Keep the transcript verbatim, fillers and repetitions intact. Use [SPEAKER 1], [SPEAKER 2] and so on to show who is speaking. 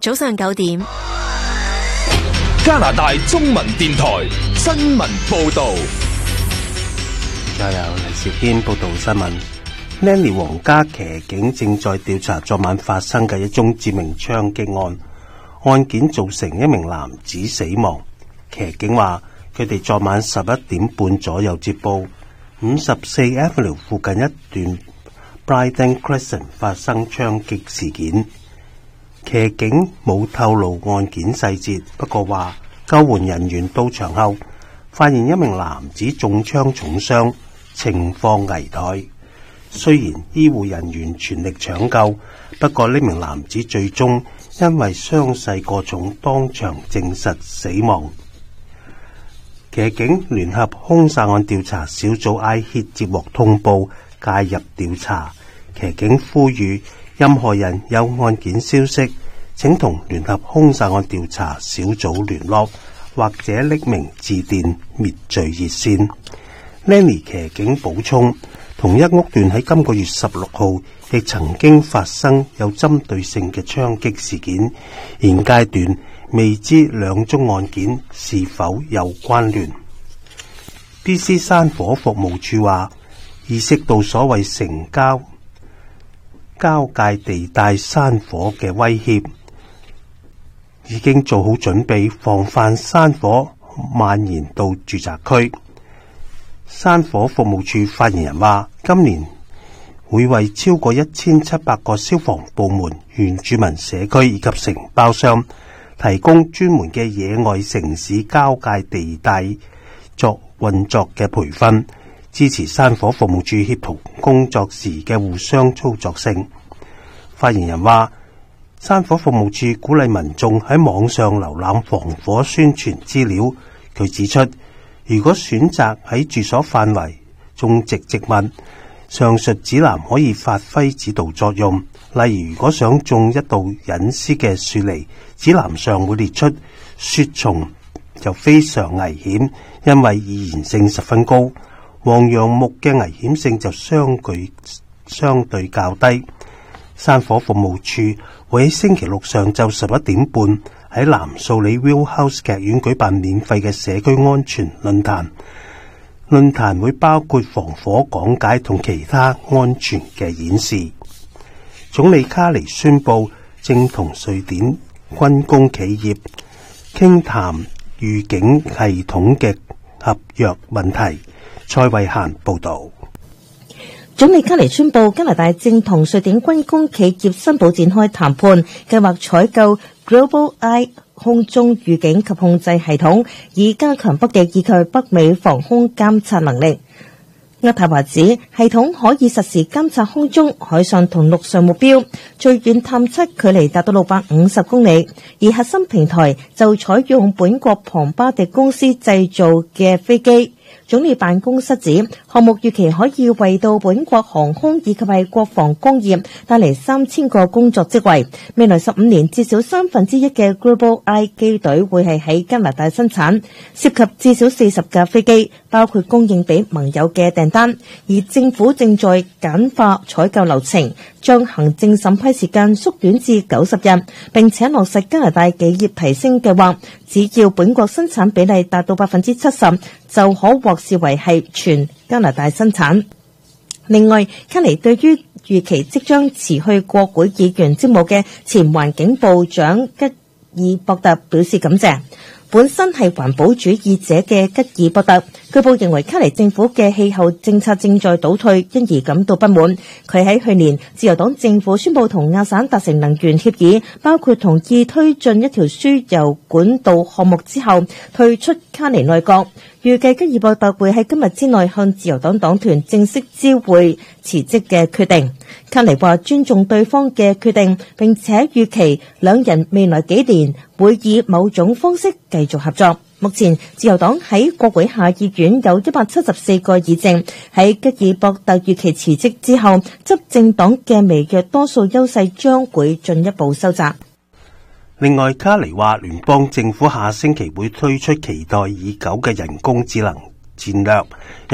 [SPEAKER 1] 早上九點，
[SPEAKER 2] 加拿大中文電台新聞報道。
[SPEAKER 3] 又有黎兆堅報道新聞。Nanny 皇家騎警正在調查昨晚發生嘅一宗致命槍擊案，案件造成一名男子死亡。騎警話佢哋昨晚十一點半左右接報，五十四 Avenue 附近一段 Bryden Crescent 發生槍擊事件。騎警冇透露案件細節，不過話救援人員到場後發現一名男子中槍重傷，情況危殆。雖然醫護人員全力搶救，不過呢名男子最終因為傷勢過重，當場證實死亡。騎警聯合兇殺案調查小組 I H I T 接獲通報，介入調查。騎警呼籲任何人有案件消息，請同聯合兇殺案調查小組聯絡，或者匿名致電滅罪熱線。Nanny 騎警補充，同一屋段喺今個月十六號亦曾經發生有針對性嘅槍擊事件，現階段未知兩宗案件是否有關聯。B C 山火服務處話，意識到所謂城郊交界地帶山火嘅威脅，已經做好準備防範山火蔓延到住宅區。山火服務處發言人話，今年會為超過一千七百個消防部門、原住民社區以及承包商提供專門嘅野外城市交界地帶作運作嘅培訓，支持山火服務處協同工作時嘅互相操作性。發言人話，山火服務處鼓勵民眾喺網上瀏覽防火宣傳資料。佢指出，如果選擇喺住所範圍種植植物，上述指南可以發揮指導作用。例如，如果想種一道隱私嘅樹籬，指南上會列出雪松就非常危險，因為易燃性十分高。黃楊木嘅危險性就相對相對較低。山火服務處會喺星期六上晝十一點半喺南素里 Wheelhouse 劇院舉辦免費嘅社區安全論壇。論壇會包括防火講解同其他安全嘅演示。總理卡尼宣布正同瑞典軍工企業傾談預警系統嘅合約問題。蔡慧嫻報道。
[SPEAKER 4] 總理卡尼宣布，加拿大正同瑞典軍工企業新堡展開談判，計劃採購 Global Eye 空中預警及控制系統，以加強北極以及北美防空監察能力。渥太華指系統可以實時監察空中、海上同陸上目標，最遠探測距離達到六百五十公里，而核心平台就採用本國龐巴迪公司製造嘅飛機。總理辦公室指，項目預期可以為到本國航空以及係國防工業帶嚟三千個工作職位。未來十五年至少三分之一嘅 Global Eye 機隊會係喺加拿大生產，涉及至少四十架飛機，包括供應俾盟友嘅訂單。而政府正在簡化採購流程，將行政審批時間縮短至九十日，並且落實加拿大企業提升計劃。只要本國生產比例達到百分之七十，就可獲視為係全加拿大生產。另外，卡尼對於預期即將辭去國會議員職務嘅前環境部長吉爾博特表示感謝。本身係環保主義者嘅吉爾博特，據報認為卡尼政府嘅氣候政策正在倒退，因而感到不滿。佢喺去年自由黨政府宣布同亞省達成能源協議，包括同意推進一條輸油管道項目之後，退出卡尼內閣。預計吉爾博特會喺今日之內向自由黨黨團正式知會辭職嘅決定。卡尼話尊重對方嘅決定，並且預期兩人未來幾年會以某種方式繼續合作。目前自由黨喺國會下議院有一百七十四個議席，喺吉爾博特預期辭職之後，執政黨嘅微弱多數優勢將會進一步收窄。
[SPEAKER 3] 另外，卡尼話聯邦政府下星期會推出期待已久嘅人工智能戰略。